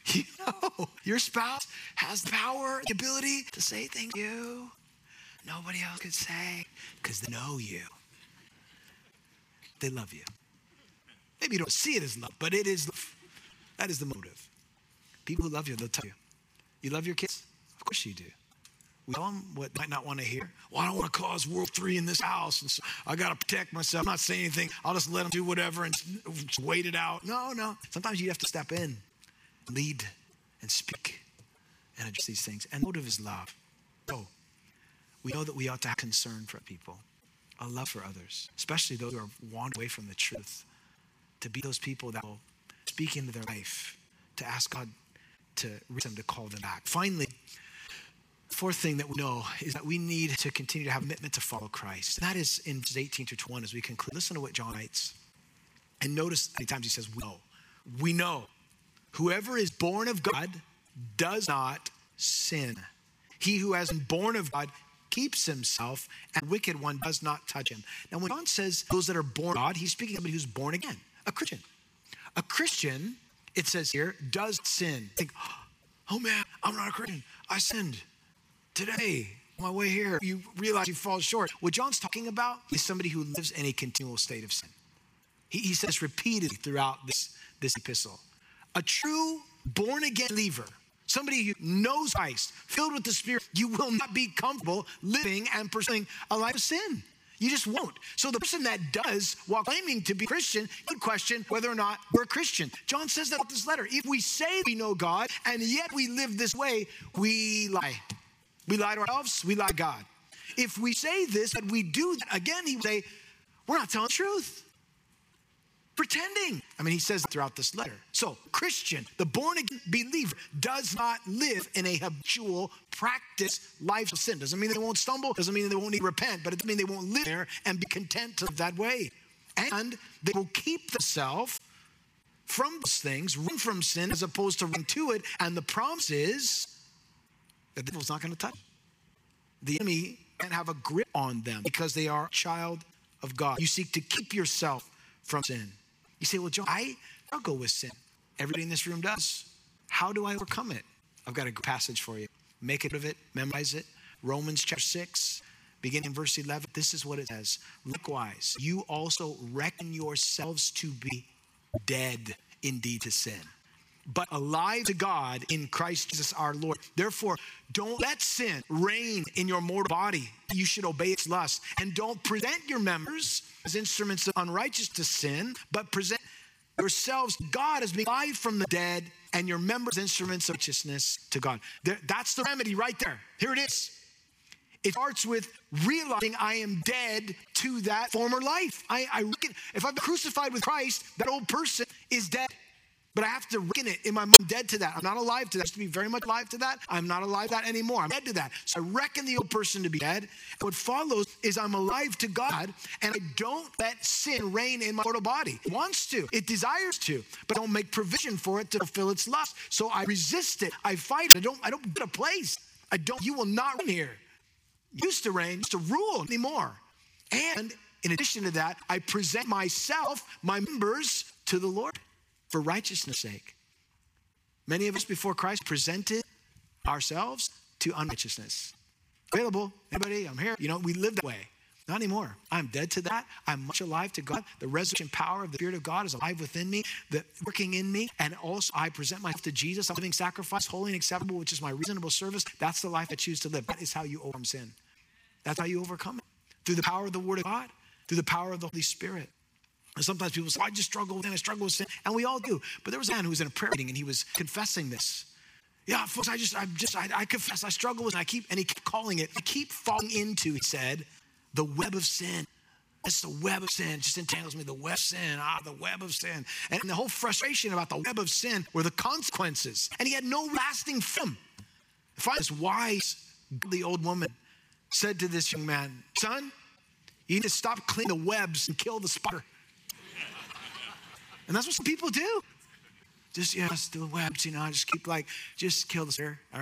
You know, your spouse has the power, the ability to say things to you nobody else could say because they know you. They love you. Maybe you don't see it as love, but it is love. That is the motive. People who love you, they'll tell you. You love your kids? Of course you do. We tell them what they might not want to hear. Well, I don't want to cause World 3 in this house, and so I got to protect myself. I'm not saying anything. I'll just let them do whatever and just wait it out. No. Sometimes you have to step in, lead, and speak, and address these things. And the motive is love. So we know that we ought to have concern for people, a love for others, especially those who are wandering away from the truth, to be those people that will speak into their life, to ask God to reach them, to call them back. Finally, fourth thing that we know is that we need to continue to have a commitment to follow Christ. And that is in 18-21 as we conclude. Listen to what John writes. And notice many times he says, we know. We know. Whoever is born of God does not sin. He who has been born of God keeps himself, and the wicked one does not touch him. Now, when John says those that are born of God, he's speaking of somebody who's born again, a Christian. A Christian, it says here, does sin. Think, oh man, I'm not a Christian. I sinned today on my way here. You realize you fall short. What John's talking about is somebody who lives in a continual state of sin. He says repeatedly throughout this epistle. A true born-again believer, somebody who knows Christ, filled with the Spirit, you will not be comfortable living and pursuing a life of sin. You just won't. So the person that does, while claiming to be Christian, could question whether or not we're Christian. John says that in this letter. If we say we know God, and yet we live this way, we lie. We lie to ourselves, we lie to God. If we say this, and we do that, again, he would say, we're not telling the truth. Pretending. I mean, he says throughout this letter. So, Christian, the born-again believer, does not live in a habitual practice life of sin. Doesn't mean they won't stumble. Doesn't mean they won't need to repent. But it doesn't mean they won't live there and be content to live that way. And they will keep themselves from those things, run from sin as opposed to run to it. And the promise is that the devil's not going to touch them. The enemy can't have a grip on them because they are a child of God. You seek to keep yourself from sin. You say, well, John, I struggle with sin. Everybody in this room does. How do I overcome it? I've got a passage for you. Make it of it, memorize it. Romans chapter 6, beginning in verse 11. This is what it says. Likewise, you also reckon yourselves to be dead indeed to sin, but alive to God in Christ Jesus our Lord. Therefore, don't let sin reign in your mortal body. You should obey its lust. And don't present your members as instruments of unrighteousness to sin, but present yourselves to God as being alive from the dead, and your members instruments of righteousness to God. That's the remedy right there. Here it is. It starts with realizing I am dead to that former life. I reckon if I've been crucified with Christ, that old person is dead. But I have to reckon it in my mind, I'm dead to that. I'm not alive to that. I used to be very much alive to that. I'm not alive to that anymore. I'm dead to that. So I reckon the old person to be dead. And what follows is I'm alive to God, and I don't let sin reign in my mortal body. It wants to. It desires to. But I don't make provision for it to fulfill its lust. So I resist it. I fight it. I don't get a place. You will not reign here. Used to reign, used to rule anymore. And in addition to that, I present myself, my members, to the Lord for righteousness' sake. Many of us before Christ presented ourselves to unrighteousness. Available? Anybody? I'm here. We live that way. Not anymore. I'm dead to that. I'm much alive to God. The resurrection power of the Spirit of God is alive within me, working in me. And also I present myself to Jesus, a living sacrifice, holy and acceptable, which is my reasonable service. That's the life I choose to live. That is how you overcome sin. That's how you overcome it. Through the power of the Word of God, through the power of the Holy Spirit. And sometimes people say, I just struggle with sin, I struggle with sin. And we all do. But there was a man who was in a prayer meeting and he was confessing this. Yeah, folks, I confess, I struggle with it. And he kept calling it, I keep falling into, he said, the web of sin. It's the web of sin. It just entangles me. The web of sin. The web of sin. And the whole frustration about the web of sin were the consequences. And he had no lasting freedom. Finally, this wise, godly old woman said to this young man, son, you need to stop cleaning the webs and kill the spider. And that's what some people do. Just, the webs, just keep just kill the spider.